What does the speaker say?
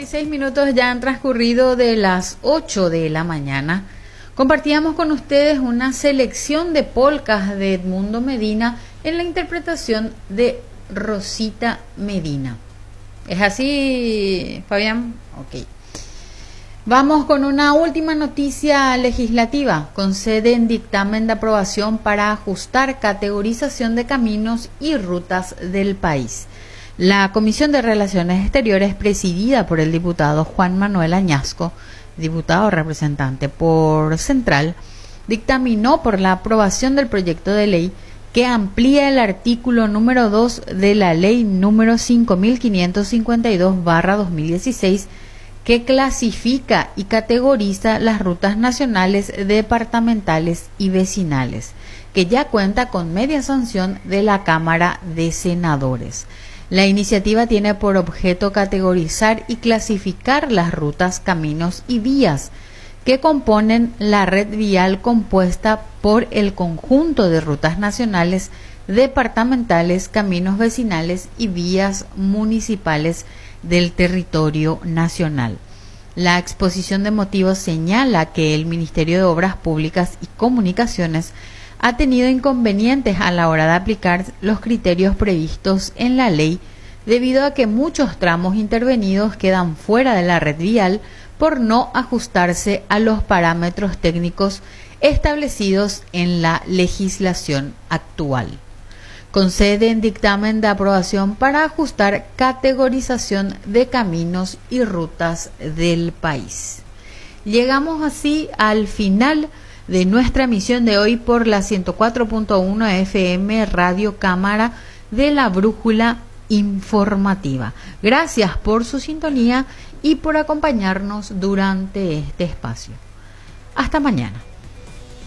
6 minutos ya han transcurrido de las 8 de la mañana. Compartíamos con ustedes una selección de polcas de Edmundo Medina en la interpretación de Rosita Medina. ¿Es así, Fabián? Ok. Vamos con una última noticia legislativa. Concede en dictamen de aprobación para ajustar categorización de caminos y rutas del país. La Comisión de Relaciones Exteriores, presidida por el diputado Juan Manuel Añasco, diputado representante por Central, dictaminó por la aprobación del proyecto de ley que amplía el artículo número 2 de la ley número 5552/2016, que clasifica y categoriza las rutas nacionales, departamentales y vecinales, que ya cuenta con media sanción de la Cámara de Senadores. La iniciativa tiene por objeto categorizar y clasificar las rutas, caminos y vías que componen la red vial compuesta por el conjunto de rutas nacionales, departamentales, caminos vecinales y vías municipales del territorio nacional. La exposición de motivos señala que el Ministerio de Obras Públicas y Comunicaciones ha tenido inconvenientes a la hora de aplicar los criterios previstos en la ley, debido a que muchos tramos intervenidos quedan fuera de la red vial por no ajustarse a los parámetros técnicos establecidos en la legislación actual. Concede en dictamen de aprobación para ajustar categorización de caminos y rutas del país. Llegamos así al final de nuestra emisión de hoy por la 104.1 FM Radio Cámara de la Brújula Informativa. Gracias por su sintonía y por acompañarnos durante este espacio. Hasta mañana.